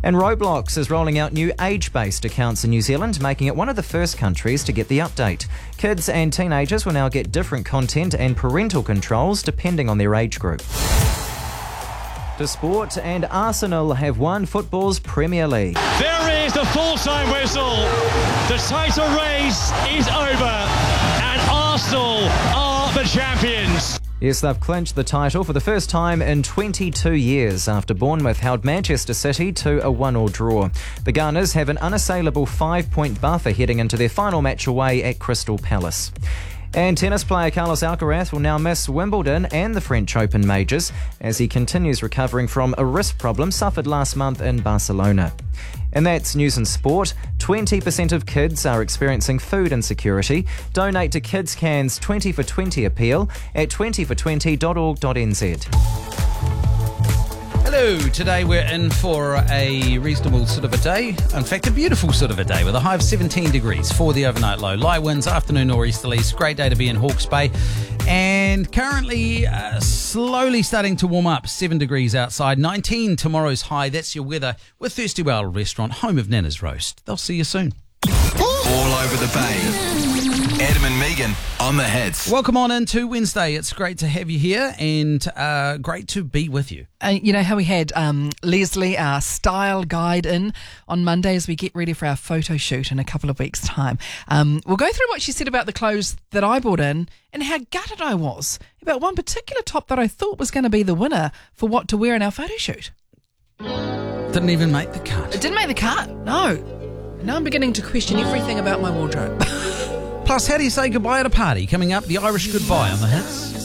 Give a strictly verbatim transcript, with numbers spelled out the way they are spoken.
And Roblox is rolling out new age-based accounts in New Zealand, making it one of the first countries to get the update. Kids and teenagers will now get different content and parental controls depending on their age group. To sport, and Arsenal have won football's Premier League. There is the full-time whistle. The title race is over, and Arsenal are the champions. Yes, they've clinched the title for the first time in twenty-two years after Bournemouth held Manchester City to a one-all draw. The Gunners have an unassailable five-point buffer heading into their final match away at Crystal Palace. And tennis player Carlos Alcaraz will now miss Wimbledon and the French Open majors as he continues recovering from a wrist problem suffered last month in Barcelona. And that's news and sport. twenty percent of kids are experiencing food insecurity. Donate to Kids Can's twenty for twenty appeal at twenty for twenty dot org dot n z. Hello, today we're in for a reasonable sort of a day. In fact, a beautiful sort of a day with a high of seventeen degrees for the overnight low. Light winds, afternoon nor'easterlies. Great day to be in Hawke's Bay. And currently uh, slowly starting to warm up. seven degrees outside, nineteen tomorrow's high. That's your weather with Thirsty Whale Restaurant, home of Nana's Roast. They'll see you soon. All over the bay. Adam and Megan on the hits. Welcome on into Wednesday. It's great to have you here and uh, great to be with you. Uh, you know how we had um, Leslie, our style guide, in on Monday as we get ready for our photo shoot in a couple of weeks' time. Um, we'll go through what she said about the clothes that I bought in and how gutted I was about one particular top that I thought was going to be the winner for what to wear in our photo shoot. Didn't even make the cut. It didn't make the cut, no. Now I'm beginning to question everything about my wardrobe. Plus, how do you say goodbye at a party? Coming up, the Irish goodbye on the hits.